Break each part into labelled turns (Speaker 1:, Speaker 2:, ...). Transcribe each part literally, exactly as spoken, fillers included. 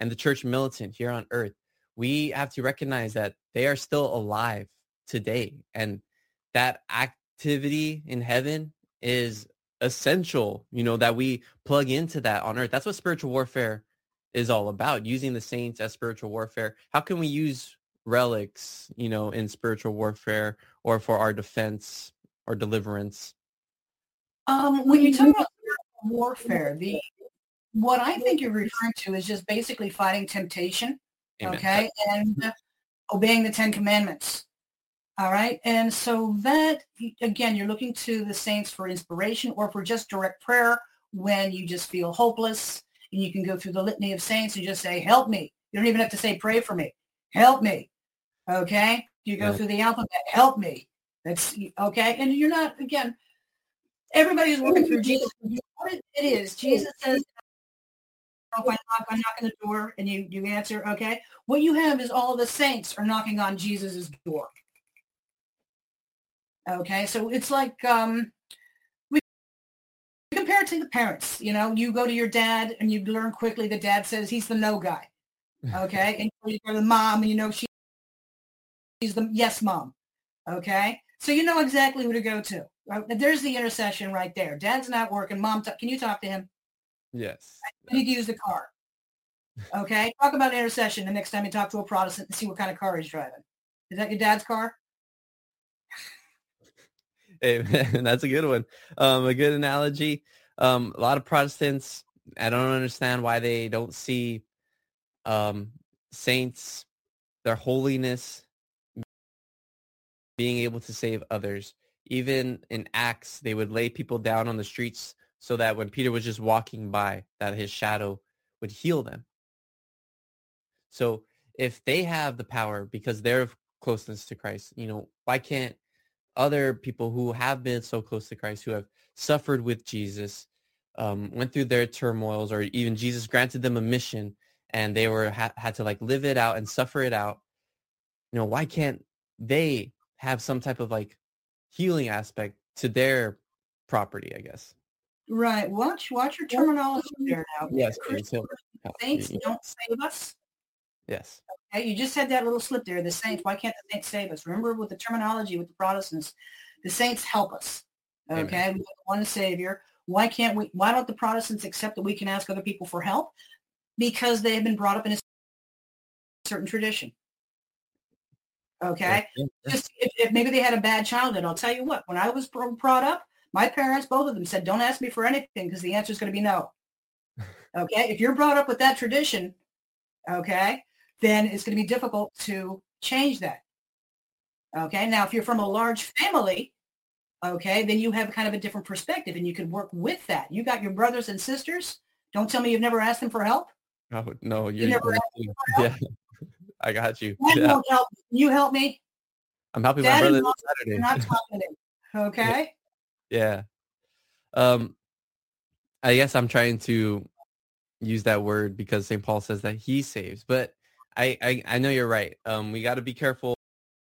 Speaker 1: and the church militant here on earth, we have to recognize that they are still alive today. And that activity in heaven is essential, you know, that we plug into that on earth. That's what spiritual warfare is all about, using the saints as spiritual warfare. How can we use relics, you know, in spiritual warfare or for our defense or deliverance?
Speaker 2: Um, when you talk about spiritual warfare, the what I think you're referring to is just basically fighting temptation,
Speaker 1: Amen.
Speaker 2: okay, and uh, obeying the Ten Commandments. All right. And so that, again, you're looking to the saints for inspiration or for just direct prayer when you just feel hopeless, and you can go through the litany of saints and just say, help me. You don't even have to say, pray for me. Help me. Okay. You go
Speaker 1: Yeah.
Speaker 2: through the alphabet. Help me. That's okay. And you're not, again, everybody's working through Jesus. What it is, Jesus says, if I knock, I knock on the door and you, you answer. Okay. What you have is all the saints are knocking on Jesus's door. Okay, so it's like um, we compare it to the parents. You know, you go to your dad and you learn quickly that dad says he's the no guy. Okay, and you go to the mom and you know she, she's the yes mom. Okay, so you know exactly who to go to. Right? There's the intercession right there. Dad's not working. Mom, t- can you talk to him?
Speaker 1: Yes.
Speaker 2: I need to use the car. Okay, talk about intercession the next time you talk to a Protestant and see what kind of car he's driving. Is that your dad's car?
Speaker 1: Hey, man, that's a good one. Um, a good analogy. Um, a lot of Protestants, I don't understand why they don't see um, saints, their holiness, being able to save others. Even in Acts, they would lay people down on the streets so that when Peter was just walking by, that his shadow would heal them. So if they have the power because they're closeness to Christ, you know, why can't other people who have been so close to Christ, who have suffered with Jesus, um, went through their turmoils, or even Jesus granted them a mission and they were ha- had to like live it out and suffer it out. You know, why can't they have some type of like healing aspect to their property, I guess?
Speaker 2: Right. Watch watch your terminology there now.
Speaker 1: Yes,
Speaker 2: Christian
Speaker 1: please.
Speaker 2: saints don't save us.
Speaker 1: Yes.
Speaker 2: Okay, you just had that little slip there. The saints. Why can't the saints save us? Remember, with the terminology with the Protestants, the saints help us. Okay,
Speaker 1: Amen.
Speaker 2: we have one Savior. Why can't we? Why don't the Protestants accept that we can ask other people for help? Because they have been brought up in a certain tradition. Okay,
Speaker 1: Yeah.
Speaker 2: just if, if maybe they had a bad childhood. I'll tell you what. When I was brought up, my parents, both of them, said, "Don't ask me for anything because the answer is going to be no." Okay, if you're brought up with that tradition, okay, then it's going to be difficult to change that. Okay, now if you're from a large family, okay, then you have kind of a different perspective and you can work with that. You got your brothers and sisters. Don't tell me you've never asked them for help.
Speaker 1: Oh, no,
Speaker 2: You
Speaker 1: you're,
Speaker 2: never
Speaker 1: you're
Speaker 2: asked them for help?
Speaker 1: yeah, I got you.
Speaker 2: Dad
Speaker 1: Yeah,
Speaker 2: won't help. Can you help me?
Speaker 1: I'm helping my
Speaker 2: Dad and
Speaker 1: brother
Speaker 2: mom
Speaker 1: this
Speaker 2: are not talking to him.
Speaker 1: Saturday.
Speaker 2: Okay.
Speaker 1: Yeah. Um, I guess I'm trying to use that word because Saint Paul says that he saves, but I, I, I know you're right. Um, we got to be careful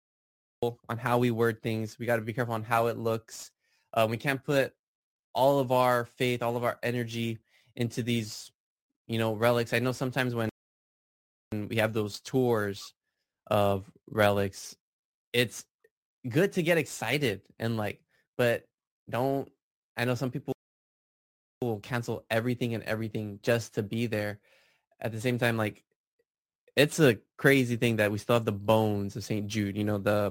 Speaker 1: on how we word things. We got to be careful on how it looks. Um, we can't put all of our faith, all of our energy into these, you know, relics. I know sometimes when we have those tours of relics, it's good to get excited and like, but don't, I know some people will cancel everything and everything just to be there. At the same time, like, it's a crazy thing that we still have the bones of Saint Jude. You know, the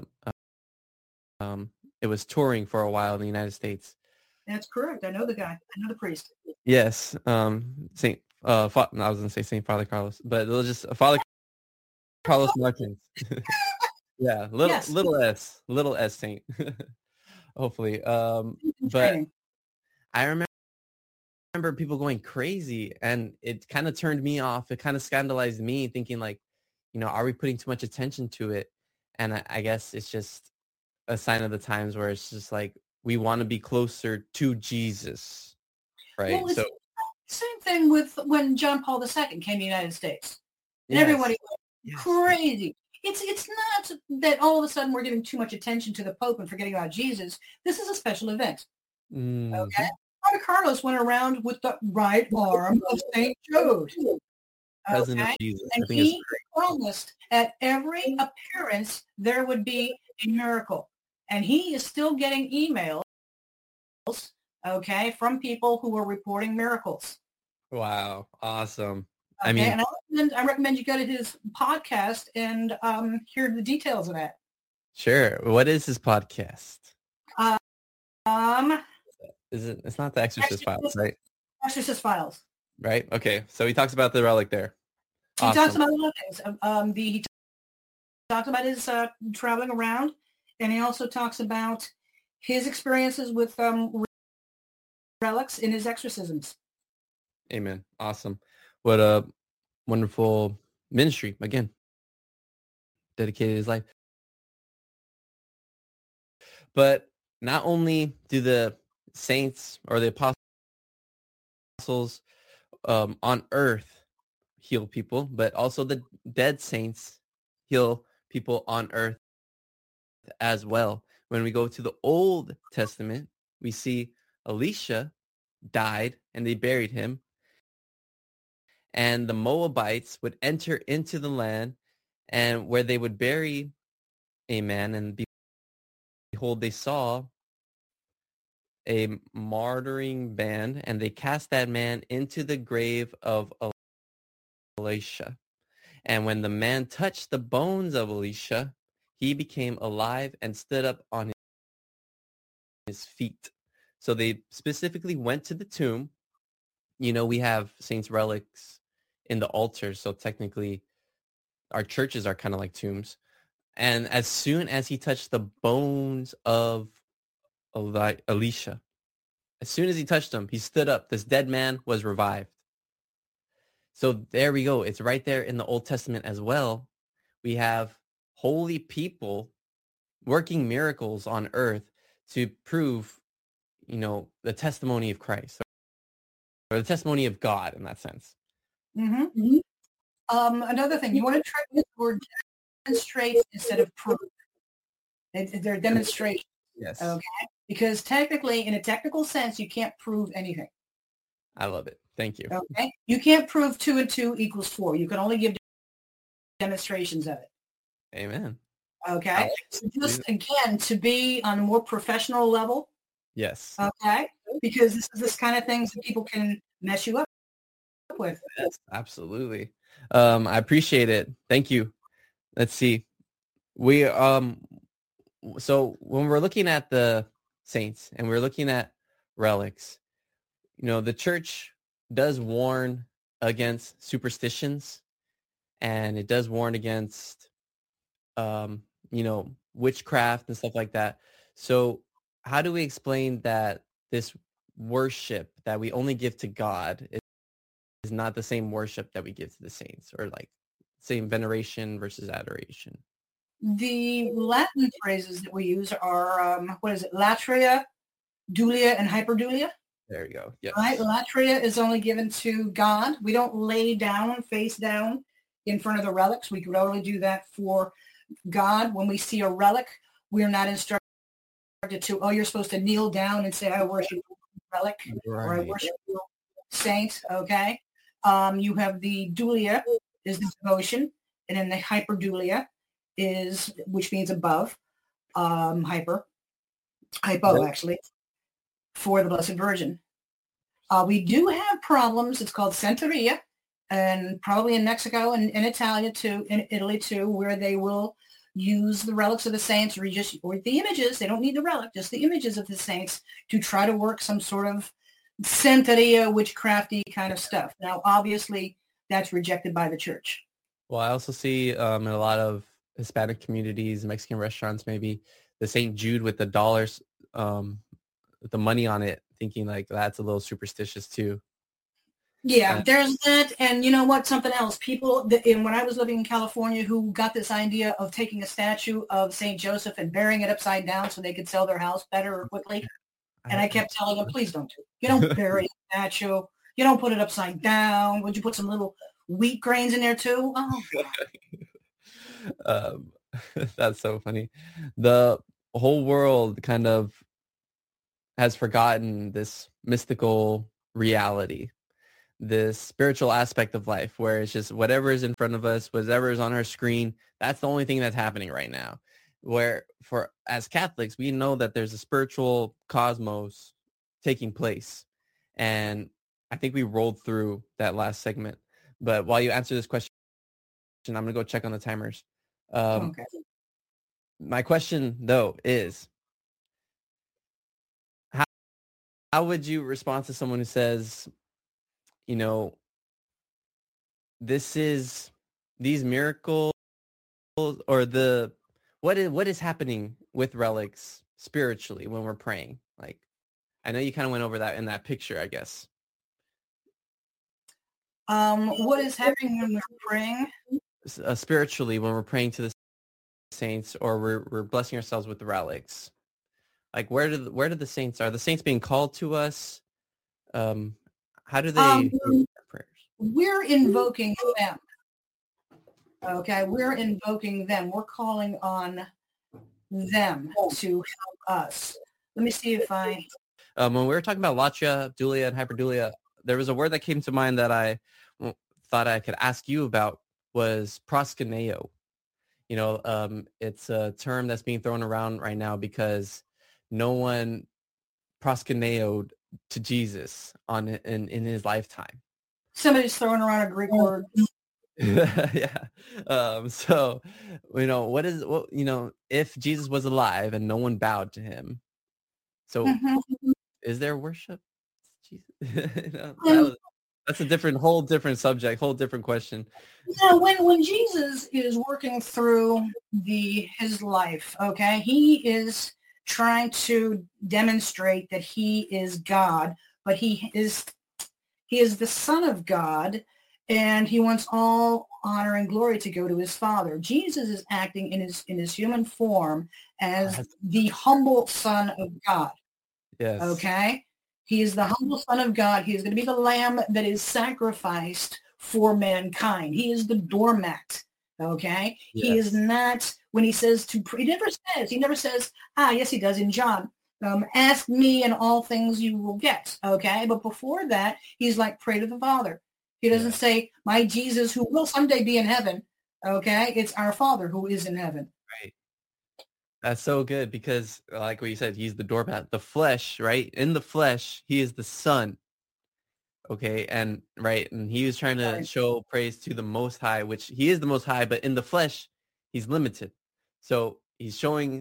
Speaker 1: um, it was touring for a while in the United States.
Speaker 2: That's correct. I know the guy. I know the priest.
Speaker 1: Yes, um, Saint. Uh, Fa- no, I was gonna say Saint Father Carlos, but it was just Father Carlos Martins. Yeah, little
Speaker 2: Yes.
Speaker 1: little s, little s Saint. Hopefully, um, but
Speaker 2: Training.
Speaker 1: I remember. remember people going crazy, and it kind of turned me off. It kind of scandalized me, thinking like, you know, are we putting too much attention to it? And I, I guess it's just a sign of the times where it's just like we want to be closer to Jesus, right?
Speaker 2: Well, it's
Speaker 1: So
Speaker 2: the same thing with when John Paul the Second came to the United States. And
Speaker 1: yes,
Speaker 2: everybody went
Speaker 1: yes,
Speaker 2: crazy. It's it's not that all of a sudden we're giving too much attention to the Pope and forgetting about Jesus. This is a special event.
Speaker 1: mm-hmm.
Speaker 2: Okay? Father Carlos went around with the right arm of Saint Jude.
Speaker 1: present of
Speaker 2: Okay?
Speaker 1: Jesus.
Speaker 2: And
Speaker 1: I think it's
Speaker 2: he promised at every appearance there would be a miracle. And he is still getting emails, okay, from people who are reporting miracles.
Speaker 1: wow, awesome. I
Speaker 2: Okay,
Speaker 1: mean,
Speaker 2: and I recommend, I recommend you go to his podcast and um, hear the details of that.
Speaker 1: sure. What is his podcast?
Speaker 2: Uh, um,
Speaker 1: Is it? It's not the Exorcist Files,
Speaker 2: Exorcist,
Speaker 1: right?
Speaker 2: Exorcist Files.
Speaker 1: Right. Okay. So he talks about the relic there.
Speaker 2: He talks
Speaker 1: Awesome.
Speaker 2: about a lot of things. Um, um, the, he talks about his uh, traveling around, and he also talks about his experiences with um, relics in his exorcisms.
Speaker 1: Amen. Awesome. What a wonderful ministry. Again, dedicated his life. But not only do the saints or the apostles um, on earth heal people, but also the dead saints heal people on earth as well. When we go to the Old Testament, we see Elisha died and they buried him. And the Moabites would enter into the land and where they would bury a man, and behold, they saw a martyring band, and they cast that man into the grave of Elisha. And when the man touched the bones of Elisha, he became alive and stood up on his feet. So they specifically went to the tomb. You know, we have saints' relics in the altar, so technically our churches are kind of like tombs. And as soon as he touched the bones of Eli- Elisha, as soon as he touched them, he stood up. This dead man was revived. So there we go. It's right there in the Old Testament as well. We have holy people working miracles on earth to prove, you know, the testimony of Christ or the testimony of God in that sense.
Speaker 2: Mm-hmm. Mm-hmm. Um, another thing, you want to try the word demonstrate instead of prove. They're demonstrations.
Speaker 1: Yes.
Speaker 2: Okay. Because technically, in a technical sense, you can't prove anything.
Speaker 1: I love it. Thank you.
Speaker 2: Okay. You can't prove two and two equals four. You can only give demonstrations of it.
Speaker 1: Amen.
Speaker 2: Okay. Like so just again, to be on a more professional level.
Speaker 1: Yes.
Speaker 2: Okay. Because this is this kind of things that people can mess you up with.
Speaker 1: Yes, absolutely. Um, I appreciate it. Thank you. Let's see. We um so when we're looking at the saints and we're looking at relics, you know, the church does warn against superstitions, and it does warn against um, you know, witchcraft and stuff like that. So how do we explain that this worship that we only give to God is, is not the same worship that we give to the saints, or like same veneration versus adoration?
Speaker 2: The Latin phrases that we use are, um, what is it, latria, dulia, and hyperdulia.
Speaker 1: There you go. Yes.
Speaker 2: Right? Latria is only given to God. We don't lay down, face down in front of the relics. We could only do that for God. When we see a relic, we're not instructed to, oh, you're supposed to kneel down and say, I worship a relic, right, or I worship your saint, okay? Um, you have the dulia is the devotion, and then the hyperdulia is, which means above, um, hyper, hypo actually, for the Blessed Virgin. Uh, we do have problems. It's called Santeria, and probably in Mexico and in Italia too, in Italy too, where they will use the relics of the saints, or just or the images. They don't need the relic, just the images of the saints, to try to work some sort of Santeria, witchcrafty kind of stuff. Now, obviously, that's rejected by the church.
Speaker 1: Well, I also see um, in a lot of Hispanic communities, Mexican restaurants, maybe the Saint Jude with the dollars, um, with the money on it, thinking like that's a little superstitious too.
Speaker 2: Yeah, uh, there's that. And you know what? Something else. People, that, in, when I was living in California, who got this idea of taking a statue of Saint Joseph and burying it upside down so they could sell their house better or quickly. And I kept telling them, please don't do it. You don't bury a statue. You don't put it upside down. Would you put some little wheat grains in there too? Oh,
Speaker 1: um, that's so funny. The whole world kind of has forgotten this mystical reality this spiritual aspect of life where it's just whatever is in front of us, whatever is on our screen, that's the only thing that's happening right now. Where for as Catholics, we know that there's a spiritual cosmos taking place. And I think we rolled through that last segment. But while you answer this question, I'm going to go check on the timers. Um,
Speaker 2: Okay.
Speaker 1: My question, though, is how, how would you respond to someone who says, you know, this is these miracles or the what is what is happening with relics spiritually when we're praying? Like, I know you kind of went over that in that picture, I guess.
Speaker 2: Um, what is happening when we're praying?
Speaker 1: Uh, spiritually, when we're praying to the saints or we're we're blessing ourselves with the relics, like where do the, where do the saints are the saints being called to us? Um, how do they
Speaker 2: Um,
Speaker 1: do their prayers?
Speaker 2: We're invoking them. Okay, we're invoking them. We're calling on them to help us. Let me see if I.
Speaker 1: Um, when we were talking about latria, dulia, and hyperdulia, there was a word that came to mind that I w- thought I could ask you about was proskuneo. You know, um, it's a term that's being thrown around right now because no one proskuneoed to Jesus on in, in his lifetime.
Speaker 2: Somebody's throwing around a Greek word.
Speaker 1: Yeah. Um, so, you know, what is what you know, if Jesus was alive and no one bowed to him, so
Speaker 2: Mm-hmm.
Speaker 1: is there worship? Jesus. You know, that was, that's a different, whole different subject, whole different question.
Speaker 2: Yeah, when when Jesus is working through the his life, okay, he is trying to demonstrate that he is God, but he is he is the Son of God, and he wants all honor and glory to go to his Father. Jesus is acting in his in his human form as the humble Son of God.
Speaker 1: Yes.
Speaker 2: Okay? He is the humble Son of God. He is going to be the lamb that is sacrificed for mankind. He is the doormat. Okay?
Speaker 1: Yes.
Speaker 2: He is not, when he says to, he never says, he never says, ah, yes, he does in John. Um, ask me and all things you will get. Okay? But before that, he's like, pray to the Father. He doesn't
Speaker 1: Yeah.
Speaker 2: say, my Jesus who will someday be in heaven. Okay? It's our Father who is in heaven.
Speaker 1: Right. That's so good because, like what you said, he's the doormat, the flesh, right? In the flesh, he is the Son. Okay, and right, and he was trying to
Speaker 2: Right.
Speaker 1: show praise to the Most High, which he is the Most High, but in the flesh, he's limited. So he's showing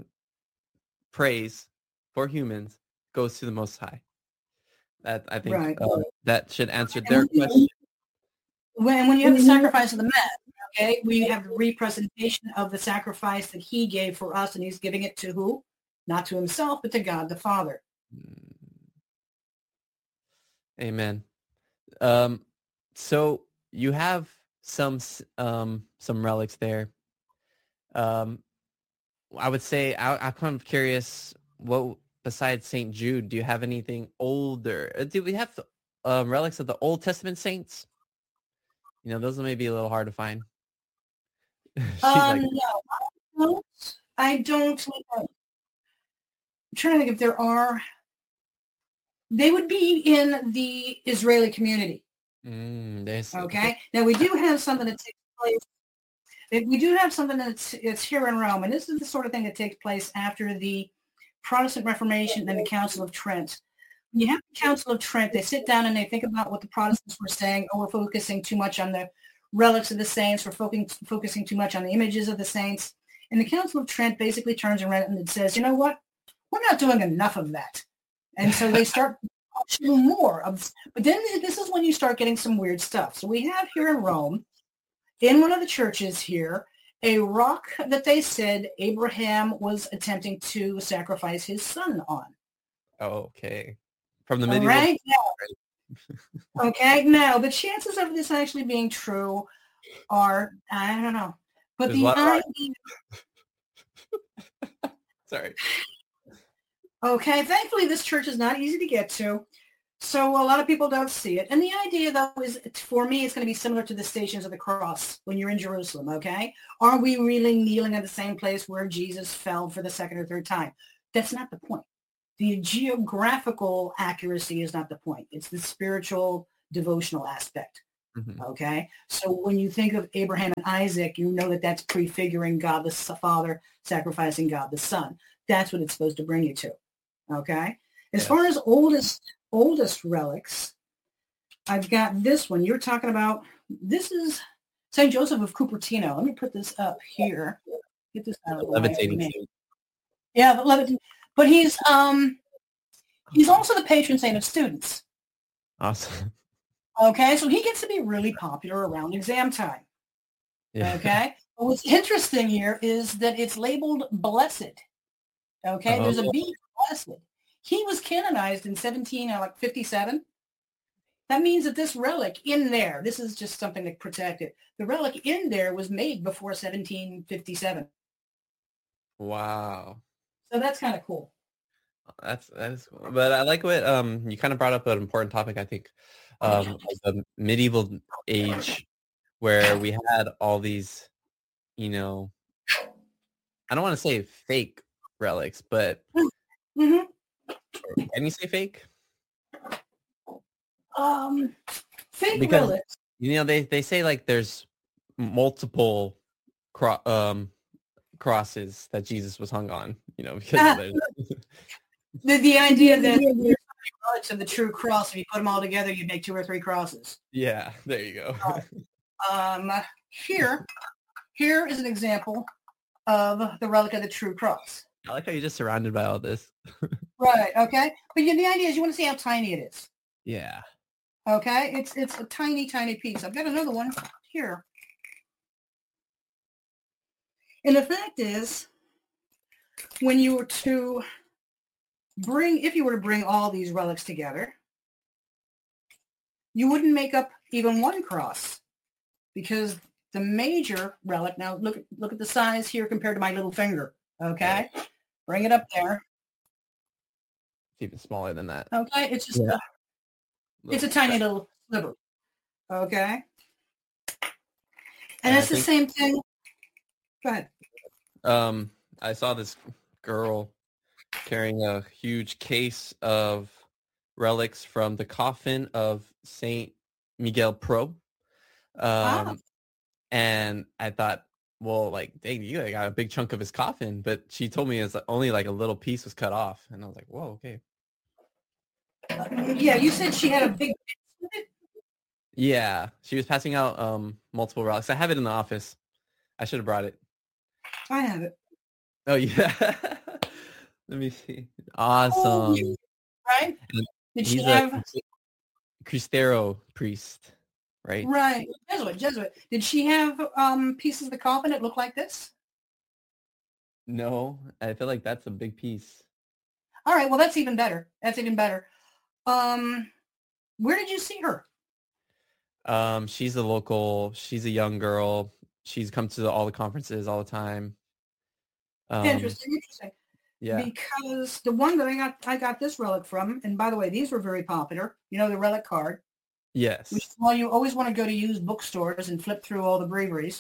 Speaker 1: praise for humans goes to the Most High. That I think
Speaker 2: Right.
Speaker 1: uh, that should answer
Speaker 2: And
Speaker 1: their
Speaker 2: when you-
Speaker 1: question.
Speaker 2: When, when you have the sacrifice of the Mass, okay, we have the representation of the sacrifice that he gave for us, and he's giving it to who? Not to himself, but to God the Father.
Speaker 1: Amen. Um, so you have some s- um, some relics there. Um, I would say I, I'm kind of curious. What besides Saint Jude, do you have anything older? Uh, Do we have um, relics of the Old Testament saints? You know, those may be a little hard to find. She's
Speaker 2: Um,
Speaker 1: like,
Speaker 2: no, I don't. I don't. I'm trying to think if there are. They would be in the Israeli community.
Speaker 1: mm, there's
Speaker 2: Okay. Now we do have something that takes place. We do have something that's it's here in Rome, and this is the sort of thing that takes place after the Protestant Reformation and the Council of Trent. When you have the Council of Trent, they sit down and they think about what the Protestants were saying. Oh, we're focusing too much on the relics of the saints. We're focusing, focusing too much on the images of the saints. And the Council of Trent basically turns around and says, you know what? We're not doing enough of that. And so they start pushing more of, but then this is when you start getting some weird stuff. So we have here in Rome, in one of the churches here, a rock that they said Abraham was attempting to sacrifice his son on.
Speaker 1: oh, okay. From the
Speaker 2: All
Speaker 1: medieval.
Speaker 2: right. Now, okay. Now, the chances of this actually being true are, I don't know. But
Speaker 1: There's a
Speaker 2: the
Speaker 1: lot of
Speaker 2: idea,
Speaker 1: Sorry.
Speaker 2: okay, thankfully this church is not easy to get to. So a lot of people don't see it. And the idea, though, is for me, it's going to be similar to the Stations of the Cross when you're in Jerusalem, okay? Are we really kneeling at the same place where Jesus fell for the second or third time? That's not the point. The geographical accuracy is not the point. It's the spiritual devotional aspect.
Speaker 1: Mhm.
Speaker 2: Okay. So when you think of Abraham and Isaac, you know that that's prefiguring God the Father sacrificing God the Son. That's what it's supposed to bring you to. Okay. As
Speaker 1: Yes.
Speaker 2: far as oldest, oldest relics, I've got this one. You're talking about, this is Saint Joseph of Cupertino. Let me put this up here. Get this out of the way for
Speaker 1: Levitating
Speaker 2: me.
Speaker 1: saint.
Speaker 2: Yeah, but levitating. But he's um he's also the patron saint of students.
Speaker 1: Awesome.
Speaker 2: Okay, so he gets to be really popular around exam time.
Speaker 1: Yeah.
Speaker 2: Okay. But what's interesting here is that it's labeled blessed. Okay, there's a
Speaker 1: Oh.
Speaker 2: B for blessed. He was canonized in seventeen, uh, like fifty-seven. That means that this relic in there, this is just something to protect it. The relic in there was made before seventeen fifty-seven.
Speaker 1: Wow.
Speaker 2: So that's kind of cool.
Speaker 1: That's that's cool. But I like what um you kind of brought up an important topic, I think. Um like the medieval age where we had all these, you know, I don't want to say fake relics, but
Speaker 2: Mm-hmm.
Speaker 1: can you say fake?
Speaker 2: Um, fake
Speaker 1: Because
Speaker 2: relics.
Speaker 1: you know they they say like there's multiple cro- um crosses that Jesus was hung on, you know, because
Speaker 2: Ah,
Speaker 1: there's
Speaker 2: the, the idea that there's so many relics of the true cross, if you put them all together, you'd make two or three crosses.
Speaker 1: yeah, there you go.
Speaker 2: Um, here, here is an example of the relic of the true cross.
Speaker 1: I like how you're just surrounded by all this.
Speaker 2: Right. Okay. But yeah, the idea is you want to see how tiny it is.
Speaker 1: Yeah.
Speaker 2: Okay. It's it's a tiny, tiny piece. I've got another one here. And the fact is, when you were to bring, if you were to bring all these relics together, you wouldn't make up even one cross, because the major relic, now look, look at the size here compared to my little finger. Okay. Bring it up there.
Speaker 1: It's even smaller than that.
Speaker 2: Okay. It's just,
Speaker 1: Yeah.
Speaker 2: a, it's a tiny little sliver. Okay. And
Speaker 1: Yeah,
Speaker 2: it's
Speaker 1: I
Speaker 2: the
Speaker 1: think-
Speaker 2: same thing. Go ahead.
Speaker 1: Um, I saw this girl carrying a huge case of relics from the coffin of Saint Miguel Pro. Um,
Speaker 2: Ah.
Speaker 1: and I thought, well, like, dang, you got a big chunk of his coffin, but she told me it's only like a little piece was cut off, and I was like, whoa, okay.
Speaker 2: Yeah, you said she had a big piece with it?
Speaker 1: Yeah, she was passing out um multiple relics. I have it in the office. I should have brought it.
Speaker 2: I have it.
Speaker 1: Oh yeah. Let me see. Awesome.
Speaker 2: Right?
Speaker 1: And
Speaker 2: Did she
Speaker 1: He's
Speaker 2: have
Speaker 1: a Cristero priest, right?
Speaker 2: right Jesuit? Jesuit. Did she have um pieces of the coffin that look like this?
Speaker 1: No, I feel like that's a big piece.
Speaker 2: All right. Well, that's even better. That's even better. Um, where did you see her?
Speaker 1: Um, she's a local. She's a young girl. She's come to the, all the conferences all the time. Um,
Speaker 2: Interesting. Interesting.
Speaker 1: Yeah.
Speaker 2: Because the one that I got, I got this relic from, and by the way, these were very popular. You know, the relic card.
Speaker 1: Yes.
Speaker 2: Which is why you always want to go to used bookstores and flip through all the breviaries,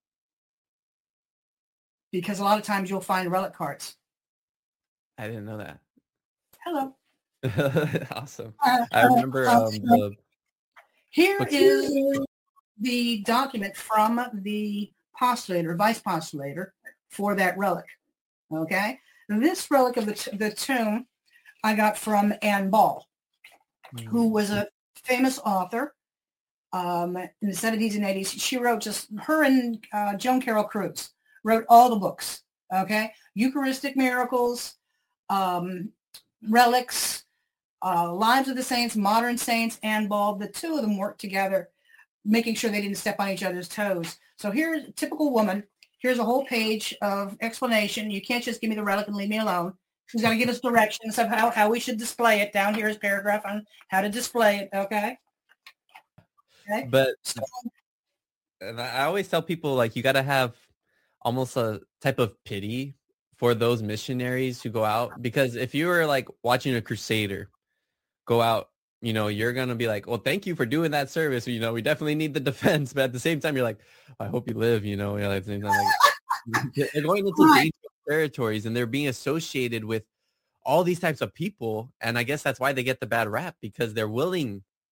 Speaker 2: because a lot of times you'll find relic cards.
Speaker 1: I didn't know that.
Speaker 2: Hello.
Speaker 1: Awesome.
Speaker 2: Uh,
Speaker 1: I remember
Speaker 2: uh,
Speaker 1: um, the
Speaker 2: Here
Speaker 1: What's-
Speaker 2: is the document from the postulator, vice postulator for that relic. Okay. This relic of the, t- the tomb I got from Anne Ball, who was a famous author um, in the seventies and eighties. She wrote just, her and uh, Joan Carroll Cruz wrote all the books. Okay. Eucharistic miracles, um, relics, uh, Lives of the Saints, Modern Saints, Anne Ball. The two of them worked together, making sure they didn't step on each other's toes. So here's a typical woman. Here's a whole page of explanation. You can't just give me the relic and leave me alone. She's got to give us directions of how, how we should display it. Down here is paragraph on how to display it. Okay. Okay.
Speaker 1: But
Speaker 2: So,
Speaker 1: and I always tell people, like, you got to have almost a type of pity for those missionaries who go out, because if you were like watching a crusader go out, you know, you're going to be like, well, thank you for doing that service. You know, we definitely need the defense. But at the same time, you're like, I hope you live, you know, you know, at the same time, like, they're going into
Speaker 2: Right.
Speaker 1: dangerous territories and they're being associated with all these types of people. And I guess that's why they get the bad rap, because they're willing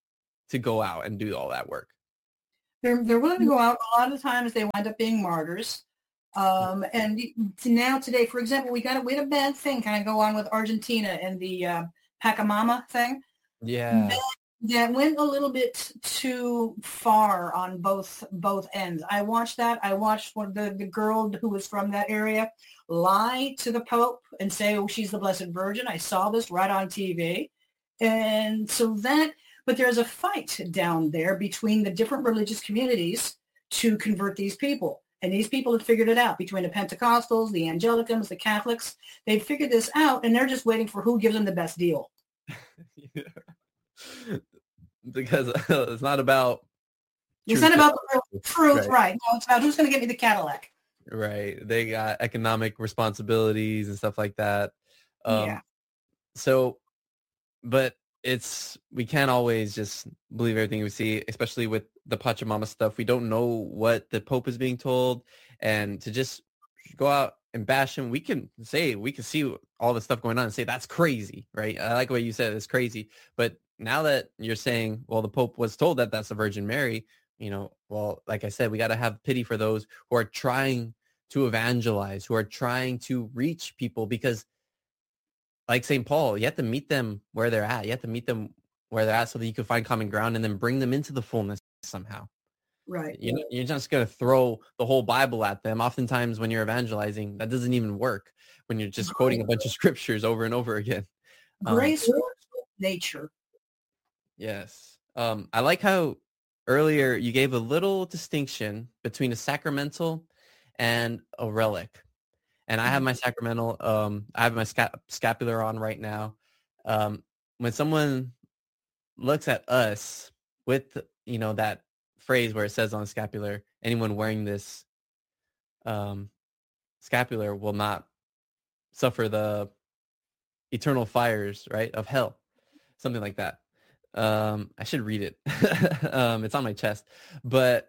Speaker 1: to go out and do all that work.
Speaker 2: They're they're willing to go out. A lot of the times they wind up being martyrs. Um, and to now today, for example, we got a, we had a bad thing kind of go on with Argentina and the uh, Pachamama thing.
Speaker 1: Yeah.
Speaker 2: That, that went a little bit too far on both both ends. I watched that. I watched one the, the girl who was from that area lie to the Pope and say, oh, she's the Blessed Virgin. I saw this right on T V. And so that, but there's a fight down there between the different religious communities to convert these people. And these people have figured it out between the Pentecostals, the Angelicans, the Catholics. They've figured this out, and they're just waiting for who gives them the best deal.
Speaker 1: Yeah. Because uh, it's not about
Speaker 2: it's not about the truth, right. right? No, it's about who's going to get me the Cadillac.
Speaker 1: Right. They got economic responsibilities and stuff like that. Um,
Speaker 2: yeah.
Speaker 1: So, but it's we can't always just believe everything we see, especially with the Pachamama stuff. We don't know what the Pope is being told, and to just go out and bash him, we can say we can see all the stuff going on and say that's crazy, right? I like what you said, it's crazy. But now that you're saying, well, the Pope was told that that's the Virgin Mary, you know, well, like I said, we got to have pity for those who are trying to evangelize, who are trying to reach people, because like Saint Paul, you have to meet them where they're at. You have to meet them where they're at so that you can find common ground and then bring them into the fullness somehow.
Speaker 2: Right.
Speaker 1: You know, you're just going to throw the whole Bible at them. Oftentimes when you're evangelizing, that doesn't even work when you're just quoting a bunch of scriptures over and over again.
Speaker 2: Grace um, works with nature.
Speaker 1: Yes. Um, I like how earlier you gave a little distinction between a sacramental and a relic. And I have my sacramental, um, I have my sca- scapular on right now. Um, when someone looks at us with, you know, that phrase where it says on the scapular, anyone wearing this um, scapular will not suffer the eternal fires, right, of hell, something like that. Um, I should read it. um, it's on my chest. But,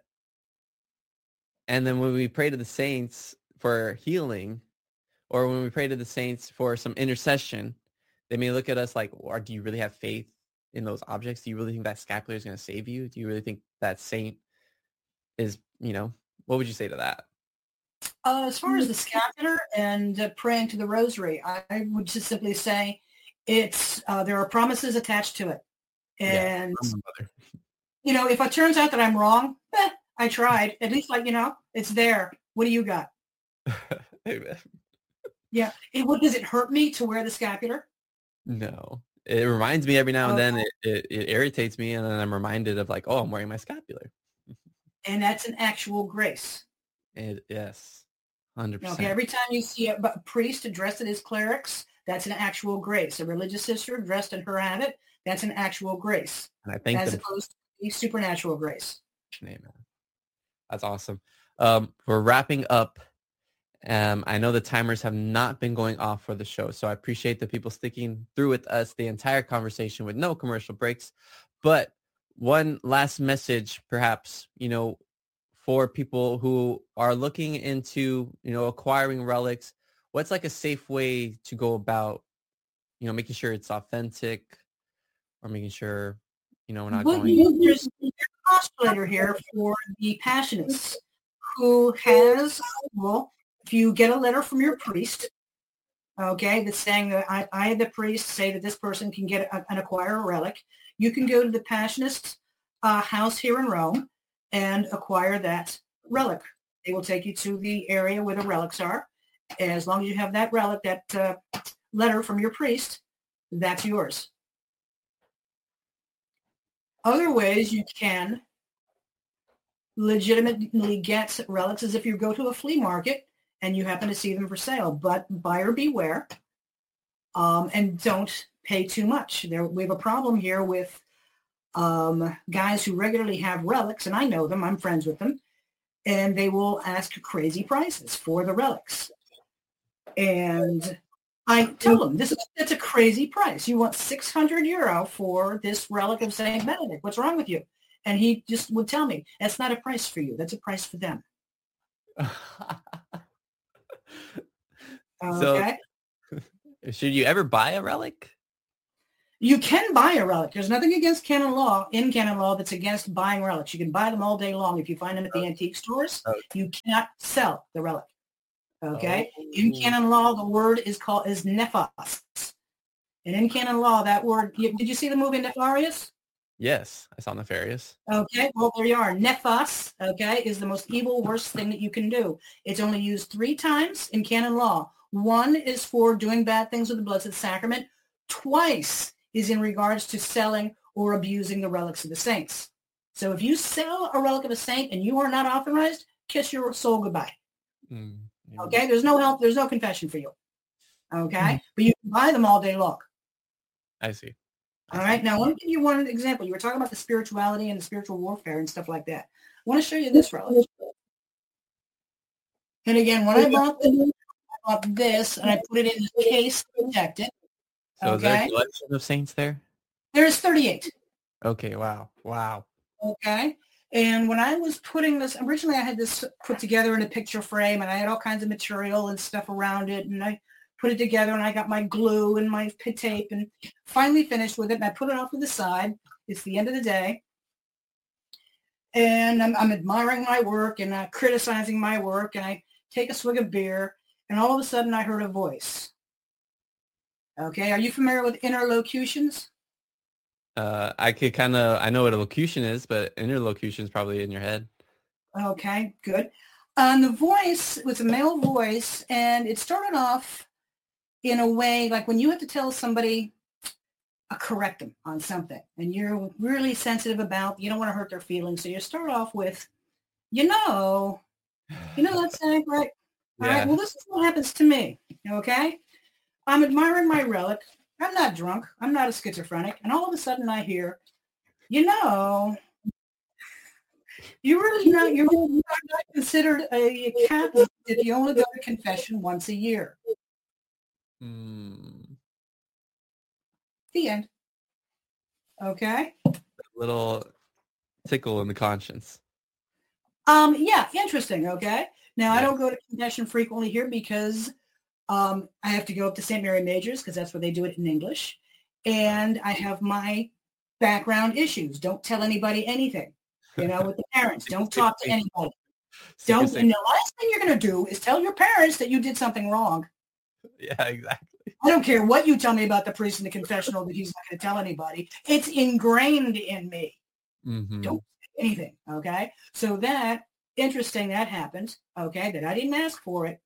Speaker 1: and then when we pray to the saints for healing, or when we pray to the saints for some intercession, they may look at us like, or do you really have faith in those objects? Do you really think that scapular is going to save you? Do you really think that saint is, you know, what would you say to that?
Speaker 2: Uh, as far as the scapular and uh, praying to the rosary, I, I would just simply say it's, uh, there are promises attached to it. And, yeah, you know, if it turns out that I'm wrong, eh, I tried. At least, like, you know, it's there. What do you got?
Speaker 1: Amen.
Speaker 2: Yeah. It, what, does it hurt me to wear the scapular?
Speaker 1: No. It reminds me every now and okay. then. It, it, it irritates me, and then I'm reminded of like, oh, I'm wearing my scapular.
Speaker 2: And that's an actual grace.
Speaker 1: It, yes, one hundred percent.
Speaker 2: Okay, every time you see a, a priest dressed in his clerics, that's an actual grace. A religious sister dressed in her habit, that's an actual grace.
Speaker 1: And I think
Speaker 2: as
Speaker 1: the,
Speaker 2: opposed to supernatural grace.
Speaker 1: Amen. That's awesome. Um, we're wrapping up. Um, I know the timers have not been going off for the show, so I appreciate the people sticking through with us the entire conversation with no commercial breaks. But one last message, perhaps, you know, for people who are looking into, you know, acquiring relics, what's like a safe way to go about, you know, making sure it's authentic, or making sure, you know, we're not
Speaker 2: well,
Speaker 1: going.
Speaker 2: You, there's a postulator here for the Passionists who has, well, if you get a letter from your priest, okay, that's saying that I, I the priest, say that this person can get a, and acquire a relic, you can go to the Passionist uh, house here in Rome and acquire that relic. They will take you to the area where the relics are. As long as you have that relic, that uh, letter from your priest, that's yours. Other ways you can legitimately get relics is if you go to a flea market and you happen to see them for sale, but buyer beware, um, and don't pay too much. There, we have a problem here with um, guys who regularly have relics, and I know them, I'm friends with them, and they will ask crazy prices for the relics. And I tell them, this is it's a crazy price. You want six hundred euro for this relic of Saint Benedict. What's wrong with you? And he just would tell me, that's not a price for you. That's a price for them.
Speaker 1: So,
Speaker 2: okay.
Speaker 1: should you ever buy a relic?
Speaker 2: You can buy a relic. There's nothing against canon law, in canon law, that's against buying relics. You can buy them all day long. If you find them at the antique stores,
Speaker 1: Okay.
Speaker 2: you cannot sell the relic. Okay?
Speaker 1: Oh.
Speaker 2: In canon law, the word is called is nephos. And in canon law, that word, you, did you see the movie Nefarious?
Speaker 1: Yes, I saw Nefarious.
Speaker 2: Okay, well, there you are. Nephos, okay, is the most evil, worst thing that you can do. It's only used three times in canon law. One is for doing bad things with the Blessed Sacrament. Twice is in regards to selling or abusing the relics of the saints. So if you sell a relic of a saint and you are not authorized, kiss your soul goodbye.
Speaker 1: Mm, yeah.
Speaker 2: Okay, there's no help, there's no confession for you. Okay,
Speaker 1: Mm.
Speaker 2: but you can buy them all day long.
Speaker 1: I see. I
Speaker 2: All
Speaker 1: see.
Speaker 2: right, now let me give you one example. You were talking about the spirituality and the spiritual warfare and stuff like that. I want to show you this relic. And again, when I bought this, I bought this and I put it in the case to protect it.
Speaker 1: So is there
Speaker 2: Okay.
Speaker 1: a collection of saints there?
Speaker 2: There's thirty-eight.
Speaker 1: Okay, wow. Wow.
Speaker 2: Okay. And when I was putting this, originally I had this put together in a picture frame and I had all kinds of material and stuff around it. And I put it together and I got my glue and my pit tape and finally finished with it. And I put it off to the side. It's the end of the day. And I'm, I'm admiring my work and uh, criticizing my work. And I take a swig of beer and all of a sudden I heard a voice. Okay. Are you familiar with interlocutions?
Speaker 1: Uh, I could kind of, I know what a locution is, but interlocution is probably in your head.
Speaker 2: Okay, good. And the voice was a male voice, and it started off in a way like when you have to tell somebody, uh, correct them on something, and you're really sensitive about, you don't want to hurt their feelings, so you start off with, you know, you know that saying, right? All
Speaker 1: Yeah.
Speaker 2: right, well, this is what happens to me, okay? I'm admiring my relic. I'm not drunk. I'm not a schizophrenic. And all of a sudden I hear, you know, you're really not, you're really not considered a Catholic if you only go to confession once a year.
Speaker 1: Mm,
Speaker 2: The end. Okay.
Speaker 1: little tickle in the conscience.
Speaker 2: Um, yeah, interesting. Okay. Now, I
Speaker 1: Yeah.
Speaker 2: don't go to confession frequently here because um, I have to go up to Saint Mary Majors because that's where they do it in English. And I have my background issues. Don't tell anybody anything, you know, with the parents. Don't talk to anybody. Don't. And the last thing you're going to do is tell your parents that you did something wrong.
Speaker 1: Yeah, exactly.
Speaker 2: I don't care what you tell me about the priest in the confessional that he's not going to tell anybody. It's ingrained in me.
Speaker 1: Mm-hmm.
Speaker 2: Don't say anything, okay? So that, interesting, that happened, okay, that I didn't ask for it,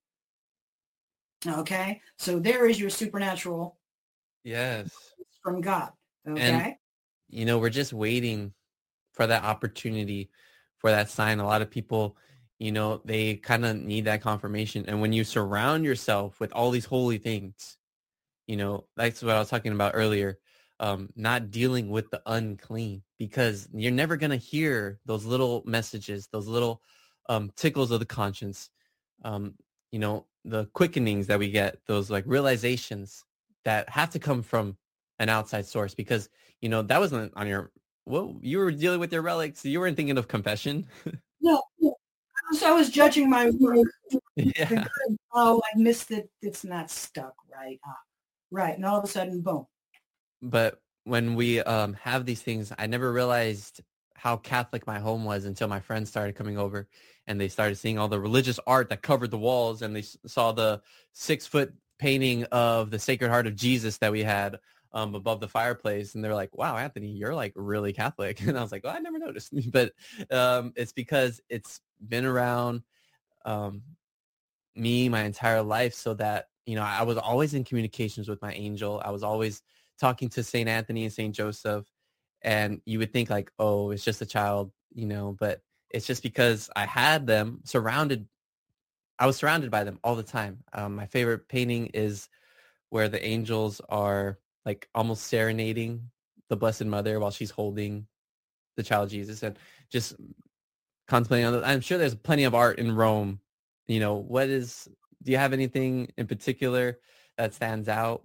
Speaker 2: okay? So there is your supernatural
Speaker 1: Yes.
Speaker 2: from God, okay?
Speaker 1: And, you know, we're just waiting for that opportunity, for that sign. A lot of people, you know, they kind of need that confirmation. And when you surround yourself with all these holy things, you know, that's what I was talking about earlier, um, not dealing with the unclean, because you're never going to hear those little messages, those little um, tickles of the conscience, um, you know, the quickenings that we get, those like realizations that have to come from an outside source, because, you know, that wasn't on your, well, you were dealing with your relics. You weren't thinking of confession.
Speaker 2: No, no. So I was judging my work.
Speaker 1: Yeah.
Speaker 2: Oh, I missed it. It's not stuck right. Ah, right. And all of a sudden, boom.
Speaker 1: But when we um, have these things, I never realized how Catholic my home was until my friends started coming over and they started seeing all the religious art that covered the walls, and they s- saw the six foot painting of the Sacred Heart of Jesus that we had um, above the fireplace. And they're like, wow, Anthony, you're like really Catholic. And I was like, well, I never noticed. But um, it's because it's been around um, me my entire life, so that, you know, I was always in communications with my angel. I was always talking to Saint Anthony and Saint Joseph, and you would think like, oh, it's just a child, you know, but it's just because I had them surrounded. I was surrounded by them all the time. Um, my favorite painting is where the angels are like almost serenading the Blessed Mother while she's holding the child Jesus, and just contemplating on it. I'm sure there's plenty of art in Rome. You know, what is, do you have anything in particular that stands out?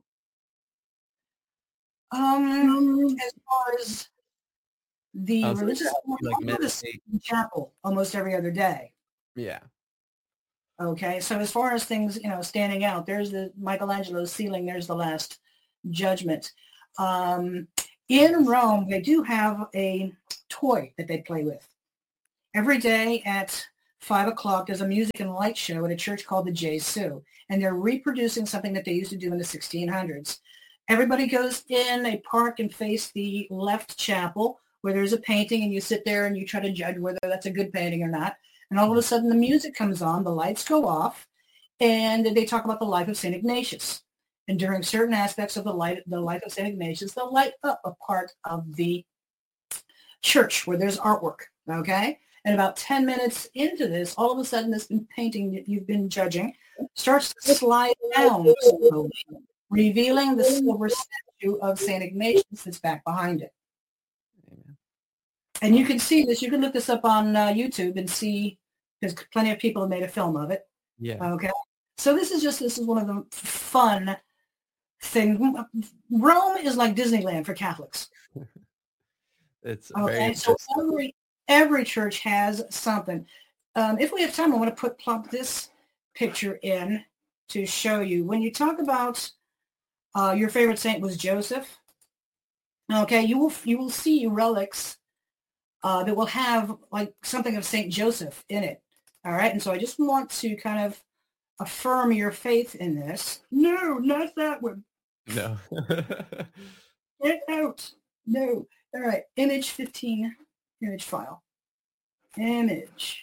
Speaker 2: Um, as far as the
Speaker 1: Um, so
Speaker 2: religious,
Speaker 1: you, like,
Speaker 2: I go to
Speaker 1: meditate.
Speaker 2: chapel almost every other day.
Speaker 1: Yeah.
Speaker 2: Okay, so as far as things, you know, standing out, there's the Michelangelo's ceiling, there's the Last Judgment. Um, in Rome, they do have a toy that they play with. Every day at five o'clock, there's a music and light show at a church called the Gesù, and they're reproducing something that they used to do in the sixteen hundreds. Everybody goes in, they park and face the left chapel where there's a painting, and you sit there and you try to judge whether that's a good painting or not. And all of a sudden the music comes on, the lights go off, and they talk about the life of Saint Ignatius. And during certain aspects of the, light, the life of Saint Ignatius, they'll light up a part of the church where there's artwork, okay? And about ten minutes into this, all of a sudden this painting that you've been judging starts to slide down slowly, revealing the silver statue of Saint Ignatius that's back behind it. And you can see this. You can look this up on uh, YouTube and see, because plenty of people have made a film of it.
Speaker 1: Yeah.
Speaker 2: Okay. So this is just, this is one of the fun things. Rome is like Disneyland for Catholics.
Speaker 1: It's
Speaker 2: okay.
Speaker 1: very
Speaker 2: So every, every church has something. Um, if we have time, I want to put plop this picture in to show you. When you talk about uh, your favorite saint was Joseph, okay, you will you will see relics uh, that will have like something of Saint Joseph in it. All right, and so I just want to kind of affirm your faith in this. No, not that one.
Speaker 1: No.
Speaker 2: Get out. No. All right, image fifteen, image file. Image.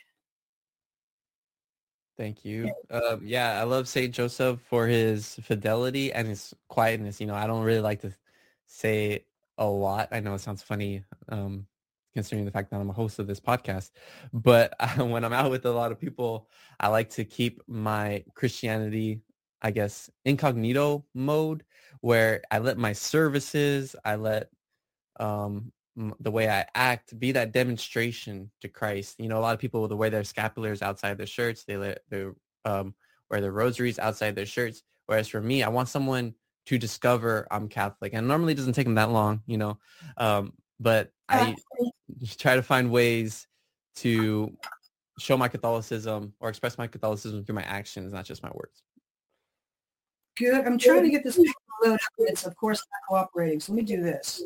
Speaker 1: Thank you. Um, yeah, I love Saint Joseph for his fidelity and his quietness. You know, I don't really like to say a lot. I know it sounds funny, um, considering the fact that I'm a host of this podcast. But uh, when I'm out with a lot of people, I like to keep my Christianity, I guess, incognito mode, where I let my services, I let um, the way I act be that demonstration to Christ. You know, a lot of people, the way their scapulars outside their shirts, they let they um, wear their rosaries outside their shirts. Whereas for me, I want someone to discover I'm Catholic, and normally it doesn't take them that long, you know. Um, but I try to find ways to show my Catholicism or express my Catholicism through my actions, not just my words.
Speaker 2: Good. I'm trying to get this loaded. It's of course not cooperating. So let me do this.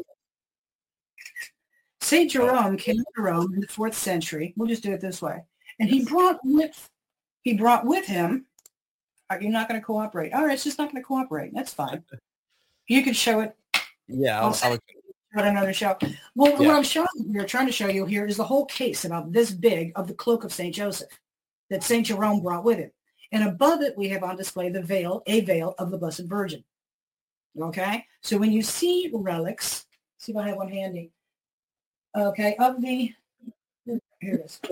Speaker 2: Saint Jerome came to Rome in the fourth century. We'll just do it this way. And he brought with he brought with him. Are you not going to cooperate? All right, it's just not going to cooperate. That's fine. You can show it.
Speaker 1: Yeah, I'll, I'll,
Speaker 2: I'll another show. Well,
Speaker 1: yeah.
Speaker 2: what I'm showing you, trying to show you here is the whole case about this big of the cloak of Saint Joseph that Saint Jerome brought with him. And above it, we have on display the veil, a veil of the Blessed Virgin. Okay? So when you see relics, see if I have one handy. Okay, of the, here it is.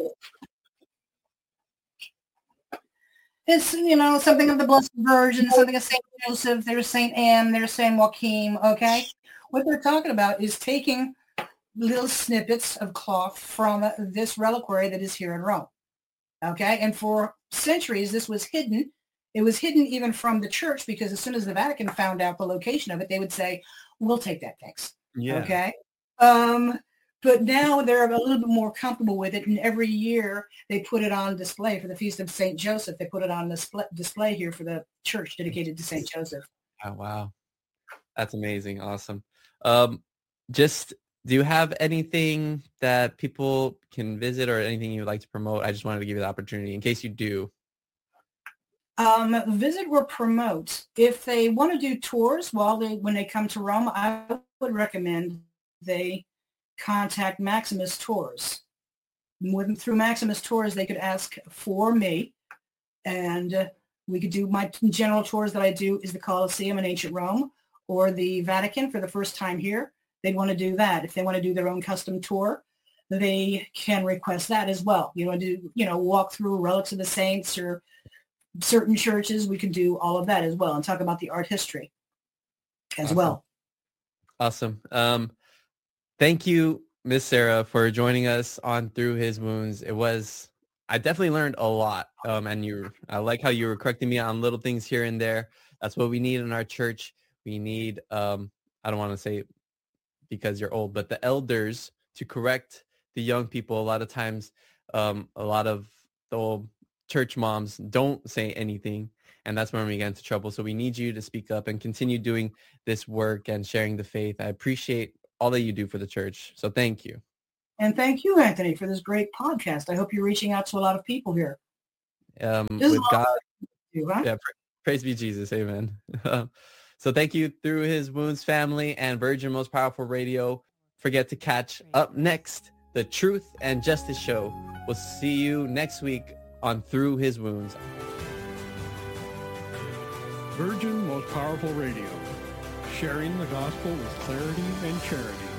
Speaker 2: It's, you know, something of the Blessed Virgin, something of Saint Joseph, there's Saint Anne, there's Saint Joachim, okay? What they're talking about is taking little snippets of cloth from this reliquary that is here in Rome, okay? And for centuries, this was hidden. It was hidden even from the church, because as soon as the Vatican found out the location of it, they would say, we'll take that, thanks,
Speaker 1: yeah.
Speaker 2: okay? Um, But now they're a little bit more comfortable with it, and every year they put it on display for the Feast of Saint Joseph. They put it on display, display here for the church dedicated to Saint Joseph.
Speaker 1: Oh, wow. That's amazing. Awesome. Um, just, do you have anything that people can visit or anything you'd like to promote? I just wanted to give you the opportunity in case you do.
Speaker 2: Um, visit or promote. If they want to do tours while they when they come to Rome, I would recommend they contact Maximus Tours. With, through Maximus Tours, they could ask for me, and uh, we could do my general tours that I do is the Colosseum in ancient Rome or the Vatican for the first time here. They'd want to do that. If they want to do their own custom tour, they can request that as well. You know, do you know walk through relics of the saints or certain churches? We can do all of that as well and talk about the art history as
Speaker 1: Awesome.
Speaker 2: well.
Speaker 1: Awesome. Um, Thank you, Miss Sarah, for joining us on Through His Wounds. It was, I definitely learned a lot. Um, and you, I like how you were correcting me on little things here and there. That's what we need in our church. We need, um, I don't want to say because you're old, but the elders to correct the young people. A lot of times, um, a lot of the old church moms don't say anything, and that's when we get into trouble. So we need you to speak up and continue doing this work and sharing the faith. I appreciate all that you do for the church. So thank you.
Speaker 2: And thank you, Anthony, for this great podcast. I hope you're reaching out to a lot of people here.
Speaker 1: Um,
Speaker 2: This is
Speaker 1: with God,
Speaker 2: you, huh?
Speaker 1: yeah, pra- praise be Jesus, amen. So thank you, Through His Wounds family and Virgin Most Powerful Radio. Forget to catch up next, the Truth and Justice Show. We'll see you next week on Through His Wounds.
Speaker 3: Virgin Most Powerful Radio, sharing the gospel with clarity and charity.